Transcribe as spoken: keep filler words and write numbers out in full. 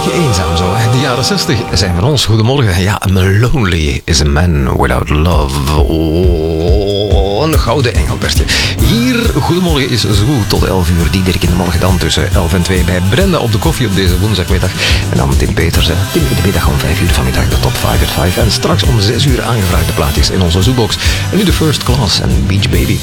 beetje eenzaam zo. De jaren zestig zijn van ons. Goedemorgen. Ja, lonely is a man without love. Oh, een gouden engelbertje. Hier, goedemorgen is zo goed tot elf uur. Diederik in de morgen dan tussen elf en twee bij Brenda op de koffie op deze woensdagmiddag. En dan Tim Peters. Tim in de middag om vijf uur vanmiddag de top vijf at vijf. En straks om zes uur aangevraagde plaatjes in onze zoekbox. En nu de First Class en Beach Baby.